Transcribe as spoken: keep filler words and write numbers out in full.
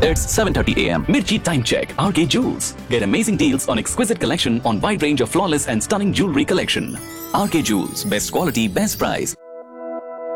It's seven thirty a m Mirchi Time Check. R K Jewels. Get amazing deals on exquisite collection on wide range of flawless and stunning jewelry collection. R K Jewels. Best quality, best price.